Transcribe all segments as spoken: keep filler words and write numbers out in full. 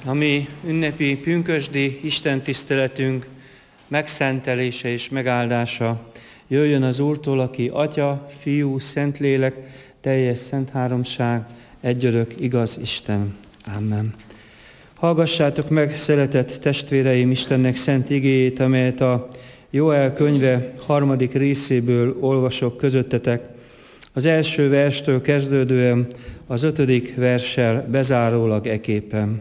A mi ünnepi pünkösdi istentiszteletünk megszentelése és megáldása jöjjön az Úrtól, aki Atya, Fiú, Szentlélek, teljes szent háromság, egyörök, igaz Isten. Amen. Hallgassátok meg, szeretett testvéreim, Istennek szent igéjét, amelyet a Jóel könyve harmadik részéből olvasok közöttetek. Az első verstől kezdődően az ötödik verssel bezárólag eképpen.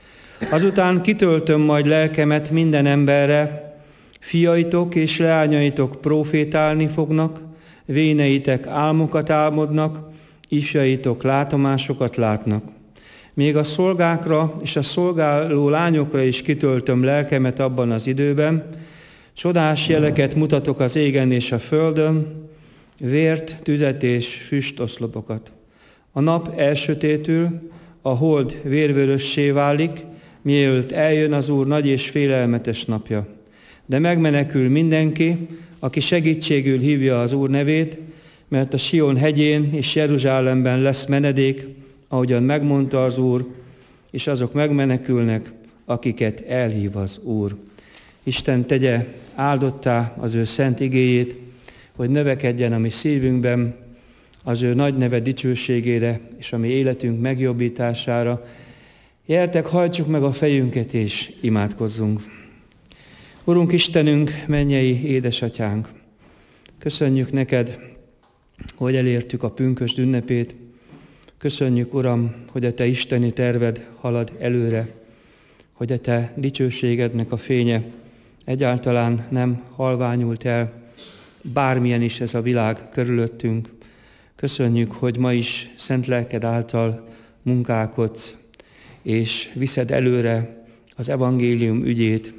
Azután kitöltöm majd lelkemet minden emberre, fiaitok és leányaitok prófétálni fognak, véneitek álmokat álmodnak, ifjaitok látomásokat látnak. Még a szolgákra és a szolgáló lányokra is kitöltöm lelkemet abban az időben, csodás jeleket mutatok az égen és a földön, vért, tüzet és füstoszlopokat. A nap elsötétül, a hold vérvörössé válik, mielőtt eljön az Úr nagy és félelmetes napja. De megmenekül mindenki, aki segítségül hívja az Úr nevét, mert a Sion hegyén és Jeruzsálemben lesz menedék, ahogyan megmondta az Úr, és azok megmenekülnek, akiket elhív az Úr. Isten tegye áldottá az ő szent igéjét, hogy növekedjen a mi szívünkben az ő nagy neve dicsőségére és a mi életünk megjobbítására. Gyertek, hajtsuk meg a fejünket és imádkozzunk. Urunk Istenünk, mennyei édesatyánk, köszönjük neked, hogy elértük a pünkösd ünnepét. Köszönjük, Uram, hogy a te isteni terved halad előre, hogy a te dicsőségednek a fénye egyáltalán nem halványult el, bármilyen is ez a világ körülöttünk. Köszönjük, hogy ma is szent lelked által munkálkodsz, és viszed előre az evangélium ügyét.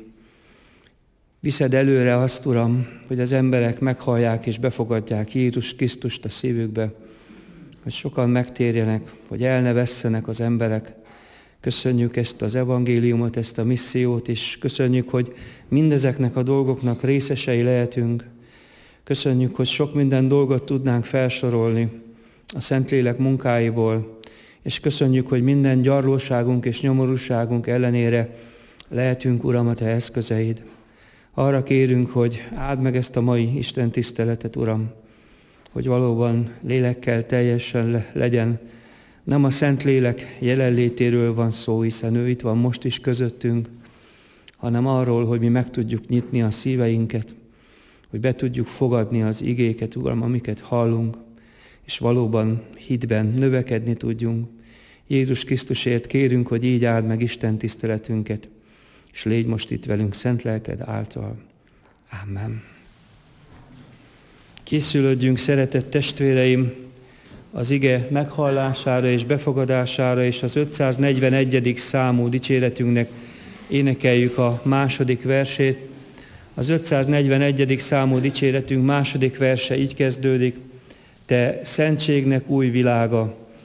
Viszed előre azt, Uram, hogy az emberek meghallják és befogadják Jézus Krisztust a szívükbe, hogy sokan megtérjenek, hogy el ne vesszenek az emberek. Köszönjük ezt az evangéliumot, ezt a missziót, és köszönjük, hogy mindezeknek a dolgoknak részesei lehetünk. Köszönjük, hogy sok minden dolgot tudnánk felsorolni a Szentlélek munkáiból, és köszönjük, hogy minden gyarlóságunk és nyomorúságunk ellenére lehetünk, Uram, a te eszközeid. Arra kérünk, hogy áld meg ezt a mai Isten tiszteletet, Uram, hogy valóban lélekkel teljesen legyen. Nem a Szentlélek jelenlétéről van szó, hiszen ő itt van most is közöttünk, hanem arról, hogy mi meg tudjuk nyitni a szíveinket, hogy be tudjuk fogadni az igéket, Uram, amiket hallunk, és valóban hitben növekedni tudjunk. Jézus Krisztusért kérünk, hogy így áld meg Isten tiszteletünket, és légy most itt velünk szent lelked által. Amen. Készülődjünk, szeretett testvéreim, az ige meghallására és befogadására, és az ötszáznegyvenegyedik számú dicséretünknek énekeljük a második versét. Az ötszáznegyvenegyedik számú dicséretünk második verse így kezdődik: Te szentségnek új világa,